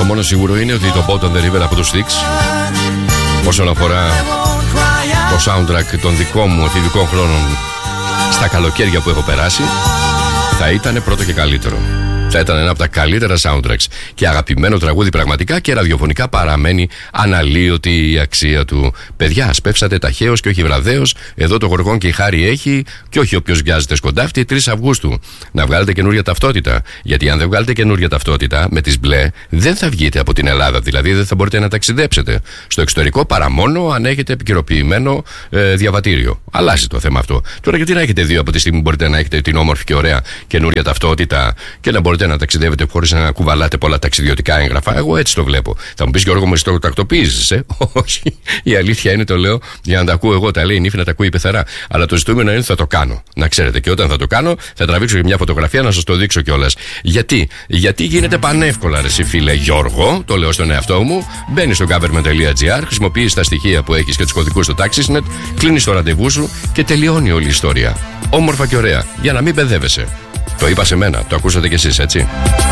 Το μόνο σίγουρο είναι ότι το Bottom the River από τους Styx, όσον αφορά το soundtrack των δικών μου εφηβικών χρόνων στα καλοκαίρια που έχω περάσει, θα ήταν πρώτο και καλύτερο. Θα ήταν ένα από τα καλύτερα soundtracks και αγαπημένο τραγούδι πραγματικά, και ραδιοφωνικά παραμένει αναλύωτη η αξία του. Παιδιά, σπεύσατε ταχαίως και όχι βραδέως. Εδώ το γοργόν και η χάρη έχει, και όχι όποιος βιάζεται σκοντάφτη, 3 Αυγούστου. Να βγάλετε καινούρια ταυτότητα. Γιατί αν δεν βγάλετε καινούρια ταυτότητα με τις μπλε, δεν θα βγείτε από την Ελλάδα. Δηλαδή δεν θα μπορείτε να ταξιδέψετε στο εξωτερικό παρά μόνο αν έχετε επικαιροποιημένο διαβατήριο. Αλλάζει το θέμα αυτό. Τώρα, γιατί να έχετε δύο από τη στιγμή που μπορείτε να έχετε την όμορφη και ωραία καινούρια ταυτότητα και να μπορείτε να ταξιδεύετε χωρίς να κουβαλάτε πολλά ταξιδιωτικά έγγραφα? Εγώ έτσι το βλέπω. Θα μου πεις, Γιώργο, μου το τακτοποιίζεις, Όχι. Η αλήθεια είναι, το λέω για να τα ακούω εγώ. Τα λέει η νύφη, να τα ακούει η πεθαρά. Αλλά το ζητούμενο είναι ότι θα το κάνω. Να ξέρετε. Και όταν θα το κάνω, θα τραβήξω και μια φωτογραφία να σας το δείξω κιόλας. Γιατί γίνεται πανεύκολα, ρε εσύ φίλε Γιώργο, το λέω στον εαυτό μου. Μπαίνεις στο government.gr, χρησιμοποιείς τα στοιχεία που έχεις και τους κωδικούς του TaxiSnet, κλείνεις το ραντεβού σου και τελειώνει όλη η ιστορία. Όμορφα και ωραία. Για να μην μπερδεύεσαι. Το είπα σε μένα, το ακούσατε κι εσείς, έτσι?